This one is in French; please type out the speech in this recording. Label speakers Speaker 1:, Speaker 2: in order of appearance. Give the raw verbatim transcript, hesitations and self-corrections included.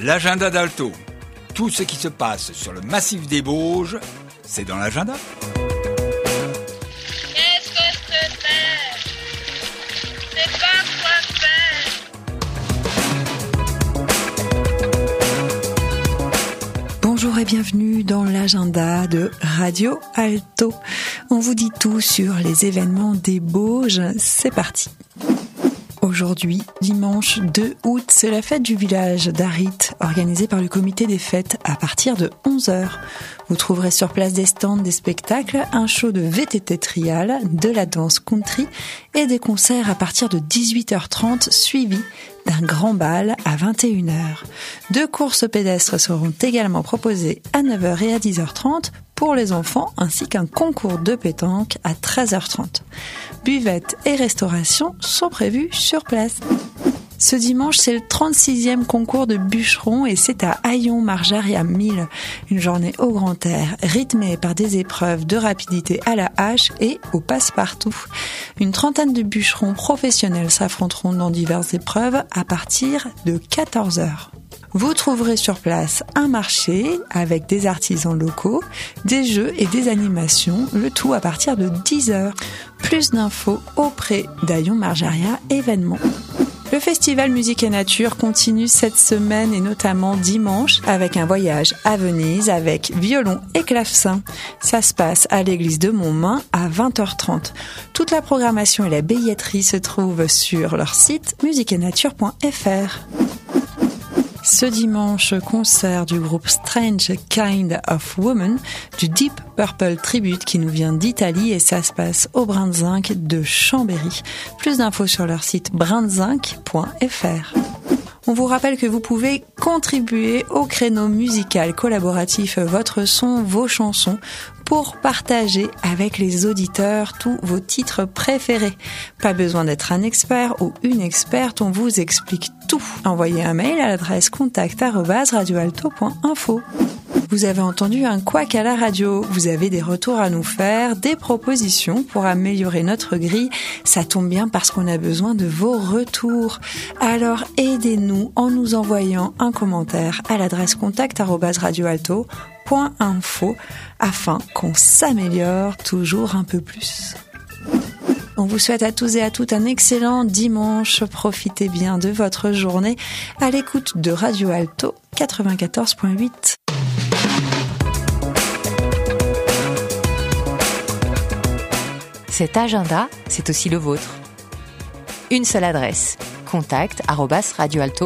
Speaker 1: L'agenda d'Alto. Tout ce qui se passe sur le massif des Bauges, c'est dans l'agenda.
Speaker 2: Qu'est-ce que c'est? C'est pas quoi faire.
Speaker 3: Bonjour et bienvenue dans l'agenda de Radio Alto. On vous dit tout sur les événements des Bauges. C'est parti. Aujourd'hui, dimanche deux août, c'est la fête du village d'Arrit, organisée par le comité des fêtes à partir de onze heures. Vous trouverez sur place des stands, des spectacles, un show de V T T trial, de la danse country et des concerts à partir de dix-huit heures trente suivis d'un grand bal à vingt et une heures. Deux courses pédestres seront également proposées à neuf heures et à dix heures trente pour les enfants ainsi qu'un concours de pétanque à treize heures trente. Buvettes et restauration sont prévus sur place. Ce dimanche, c'est le trente-sixième concours de bûcherons et c'est à Haillons-Marjaria mille. Une journée au grand air, rythmée par des épreuves de rapidité à la hache et au passe-partout. Une trentaine de bûcherons professionnels s'affronteront dans diverses épreuves à partir de quatorze heures. Vous trouverez sur place un marché avec des artisans locaux, des jeux et des animations, le tout à partir de dix heures. Plus d'infos auprès d'Haillons-Marjaria événements. Le festival Musique et Nature continue cette semaine et notamment dimanche avec un voyage à Venise avec violon et clavecin. Ça se passe à l'église de Montmain à vingt heures trente. Toute la programmation et la billetterie se trouvent sur leur site musique et nature point f r. Ce dimanche, concert du groupe Strange Kind of Woman, du Deep Purple Tribute qui nous vient d'Italie et ça se passe au Brin de Zinc de Chambéry. Plus d'infos sur leur site brin de zinc point f r. On vous rappelle que vous pouvez contribuer au créneau musical collaboratif Votre son, vos chansons pour partager avec les auditeurs tous vos titres préférés. Pas besoin d'être un expert ou une experte, on vous explique tout. Envoyez un mail à l'adresse contact arobase radio alto point info. Vous avez entendu un couac à la radio, vous avez des retours à nous faire, des propositions pour améliorer notre grille. Ça tombe bien parce qu'on a besoin de vos retours. Alors aidez-nous en nous envoyant un commentaire à l'adresse contact arobase radio alto point info afin qu'on s'améliore toujours un peu plus. On vous souhaite à tous et à toutes un excellent dimanche. Profitez bien de votre journée à l'écoute de Radio Alto quatre-vingt-quatorze point huit.
Speaker 4: Cet agenda, c'est aussi le vôtre. Une seule adresse, contact arobase radio alto